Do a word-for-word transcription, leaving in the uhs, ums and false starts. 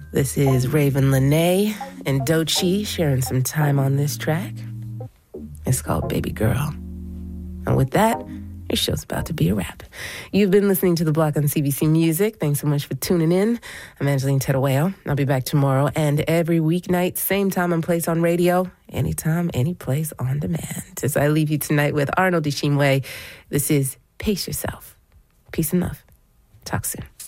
This is Raven Lene and Doechii sharing some time on this track. It's called Baby Girl. And with that, your show's about to be a wrap. You've been listening to The Block on C B C Music. Thanks so much for tuning in. I'm Angeline Terueo. I'll be back tomorrow and every weeknight, same time and place on radio, anytime, any place on demand. As I leave you tonight with Arnold Ishimwe, this is Pace Yourself. Peace and love. Talk soon.